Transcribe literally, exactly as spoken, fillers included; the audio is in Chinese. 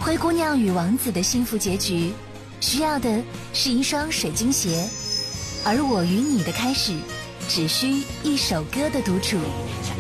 灰姑娘与王子的幸福结局，需要的是一双水晶鞋，而我与你的开始，只需一首歌的独处。